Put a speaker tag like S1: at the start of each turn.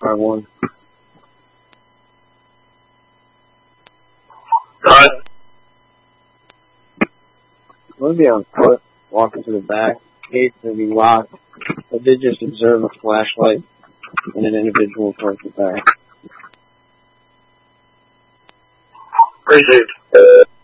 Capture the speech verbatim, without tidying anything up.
S1: car one.
S2: Cut.
S1: We'll be on foot, walking to the back. Gates will be locked. I did just observe a flashlight and an individual towards the back.
S2: Received.